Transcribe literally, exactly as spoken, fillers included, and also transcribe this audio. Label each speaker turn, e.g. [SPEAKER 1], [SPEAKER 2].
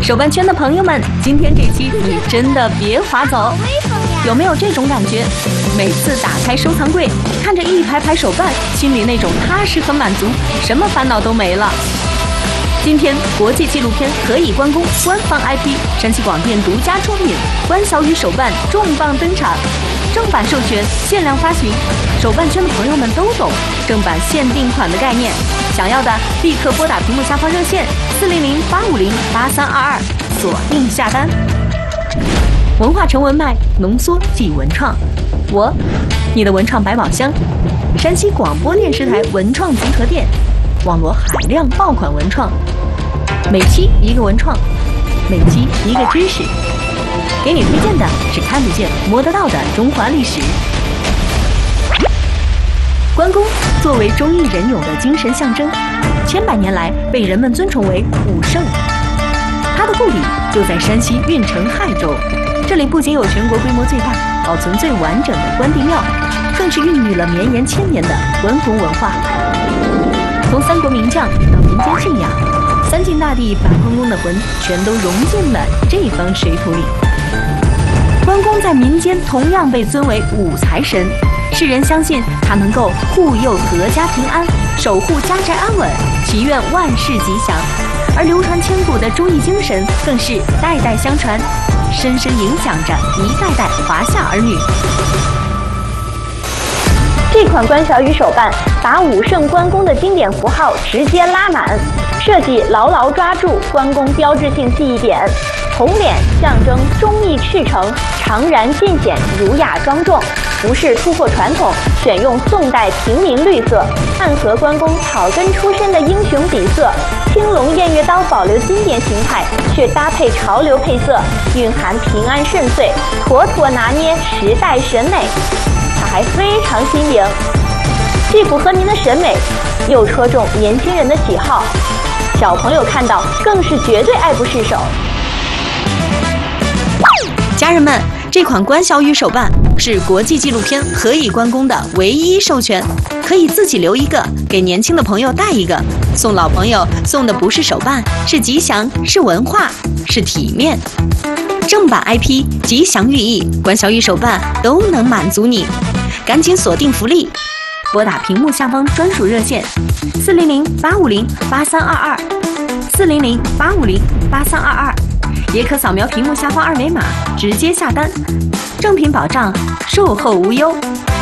[SPEAKER 1] 手办圈的朋友们，今天这期你真的别划走。有没有这种感觉？每次打开收藏柜，看着一排排手办，心里那种踏实和满足，什么烦恼都没了。今天国际纪录片《何以关公》官方 I P 山西广电独家出品，关小雨手办重磅登场，正版授权，限量发行。手办圈的朋友们都懂正版限定款的概念，想要的立刻拨打屏幕下方热线四零零八五零八三二二，锁定下单。文化成文脉，浓缩即文创。我，你的文创百宝箱，山西广播电视台文创集合店，网罗海量爆款文创，每期一个文创，每期一个知识，给你推荐的是看不见摸得到的中华历史。关公作为忠义仁勇的精神象征，千百年来被人们尊崇为武圣。他的故里就在山西运城亥州，这里不仅有全国规模最大、保存最完整的关帝庙，更是孕育了绵延千年的关公文化。从三国名将到民间信仰，三晋大帝把关公的魂全都融进了这方水土里。关公在民间同样被尊为武财神，世人相信他能够护佑阖家平安，守护家宅安稳，祈愿万事吉祥。而流传千古的忠义精神更是代代相传，深深影响着一代代华夏儿女。
[SPEAKER 2] 这款关小雨手办把武圣关公的经典符号直接拉满，设计牢牢抓住关公标志性记忆点。红脸象征忠义赤诚，常然尽显儒雅庄重，不是突破传统，选用宋代平民绿色，暗合关公草根出身的英雄底色。青龙偃月刀保留经典形态，却搭配潮流配色，蕴含平安顺遂，妥妥拿捏时代审美。它还非常新颖，既符合您的审美，又戳中年轻人的喜好，小朋友看到更是绝对爱不释手。
[SPEAKER 1] 家人们，这款关小雨手办是国际纪录片《何以关公》的唯一授权，可以自己留一个，给年轻的朋友带一个，送老朋友送的不是手办，是吉祥，是文化，是体面。正版 I P 吉祥寓意，关小雨手办都能满足你，赶紧锁定福利，拨打屏幕下方专属热线四零零八五零八三二二，四零零八五零八三二二。也可扫描屏幕下方二维码直接下单，正品保障，售后无忧。